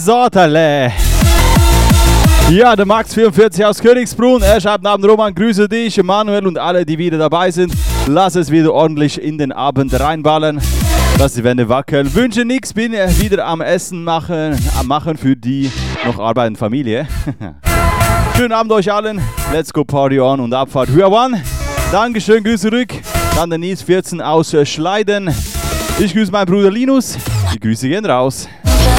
Sortele. Ja, der Max44 aus Königsbrunn. Er schreibt Abend Roman, grüße dich, Manuel und alle, die wieder dabei sind. Lass es wieder ordentlich in den Abend reinballern. Lass die Wände wackeln. Wünsche nichts, bin wieder am Essen machen für die noch arbeitende Familie. Schönen Abend euch allen. Let's go party on und Abfahrt. We are one. Dankeschön, Grüße zurück. Dann der Nils 14 aus Schleiden. Ich grüße meinen Bruder Linus. Die Grüße gehen raus.